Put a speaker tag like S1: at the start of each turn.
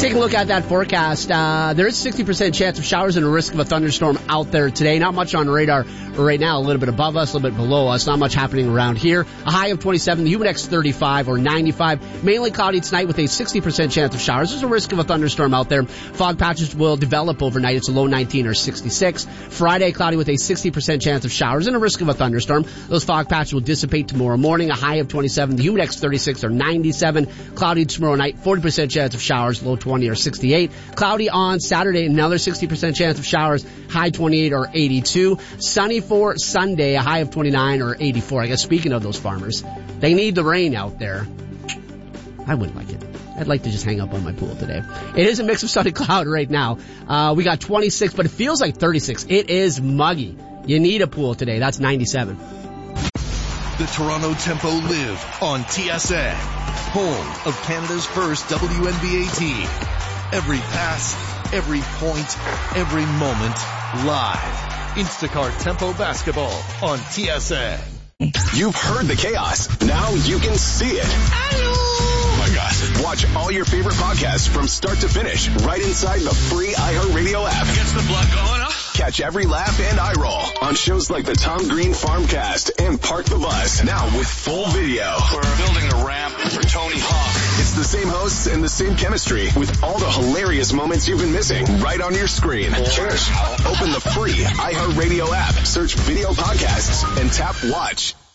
S1: Take a look at that forecast. There is a 60% chance of showers and a risk of a thunderstorm out there today. Not much on radar right now. A little bit above us, a little bit below us. Not much happening around here. A high of 27, the Humidex 35 or 95. Mainly cloudy tonight with a 60% chance of showers. There's a risk of a thunderstorm out there. Fog patches will develop overnight. It's a low 19 or 66. Friday, cloudy with a 60% chance of showers and a risk of a thunderstorm. Those fog patches will dissipate tomorrow morning. A high of 27, the Humidex 36 or 97. Cloudy tomorrow night, 40% chance of showers, low 20 or 68. Cloudy on Saturday, another 60% chance of showers, high 28 or 82. Sunny for Sunday, a high of 29 or 84. I guess speaking of those farmers, they need the rain out there. I wouldn't like it. I'd like to just hang up on my pool today. It is a mix of sun and cloud right now. We got 26, but it feels like 36. It is muggy. You need a pool today. That's 97.
S2: The Toronto Tempo live on TSN, home of Canada's first WNBA team. Every pass, every point, every moment, live. Instacart Tempo Basketball on TSN.
S3: You've heard the chaos. Now you can see it. Oh my God. Watch all your favorite podcasts from start to finish right inside the free iHeartRadio app.
S4: Gets the blood going, huh?
S3: Catch every laugh and eye roll on shows like the Tom Green Farmcast and Park the Bus. Now with full video.
S4: We're building a ramp for Tony Hawk.
S3: It's the same hosts and the same chemistry with all the hilarious moments you've been missing right on your screen. Cheers. Open the free iHeartRadio app, search video podcasts, and tap watch.